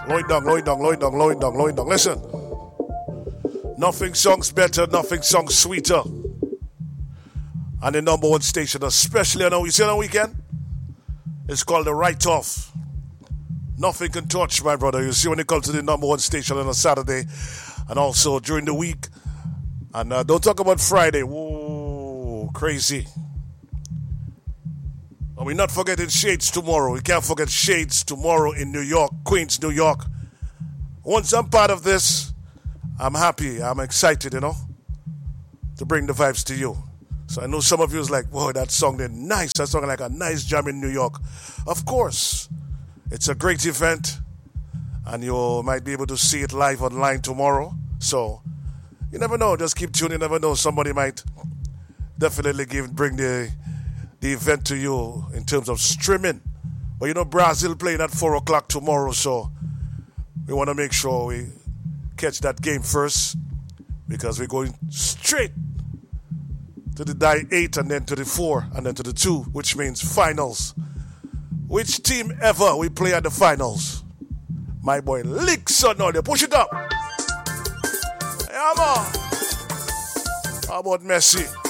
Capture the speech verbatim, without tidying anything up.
Low it down, low it down, low it down, low it down, low it down. Listen. Nothing songs better, nothing songs sweeter. And the number one station, especially on a, you see on a weekend, it's called the Write Off. Nothing can touch, my brother. You see when you come to the number one station on a Saturday and also during the week. And uh, don't talk about Friday. Whoa, crazy. And we're not forgetting Shades tomorrow. We can't forget Shades tomorrow in New York, Queens, New York. Once I'm part of this, I'm happy. I'm excited, you know, to bring the vibes to you. So I know some of you is like, whoa, that song is nice. That song like a nice jam in New York. Of course, it's a great event, and you might be able to see it live online tomorrow. So you never know. Just keep tuning. You never know. Somebody might definitely give bring the the event to you in terms of streaming. But you know, Brazil playing at four o'clock tomorrow, so we want to make sure we catch that game first, because we're going straight to the die eight and then to the four and then to the two, which means finals. Which team ever we play at the finals? My boy Lickson on there. Push it up. Yeah, man. How about Messi?